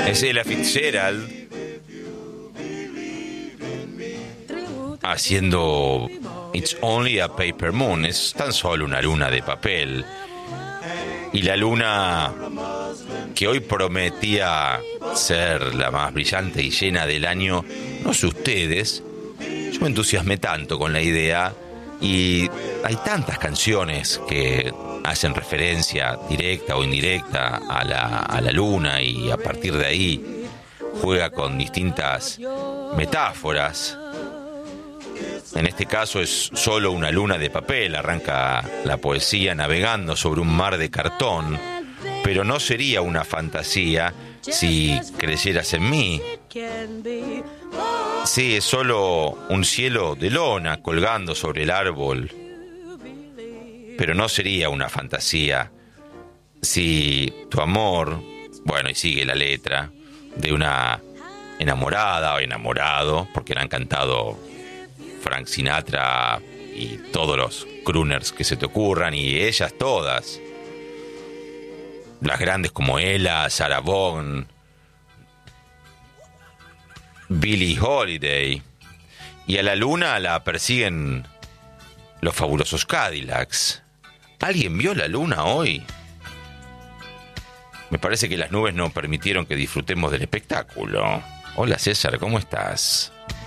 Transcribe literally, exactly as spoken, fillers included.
Es Ella Fitzgerald haciendo It's Only a Paper Moon. Es tan solo una luna de papel. Y la luna que hoy prometía ser la más brillante y llena del año, no sé ustedes, yo me entusiasmé tanto con la idea, y hay tantas canciones que hacen referencia directa o indirecta a la, a la luna, y a partir de ahí juega con distintas metáforas. En este caso es solo una luna de papel, arranca la poesía navegando sobre un mar de cartón, pero no sería una fantasía si creyeras en mí. Sí, es solo un cielo de lona colgando sobre el árbol, pero no sería una fantasía si tu amor, bueno, y sigue la letra, de una enamorada o enamorado, porque le han cantado Frank Sinatra y todos los crooners que se te ocurran, y ellas todas, las grandes como Ella, Sarah Vaughan, Billie Holiday, y a la luna la persiguen los fabulosos Cadillacs. ¿Alguien vio la luna hoy? Me parece que las nubes no permitieron que disfrutemos del espectáculo. Hola César, ¿cómo estás?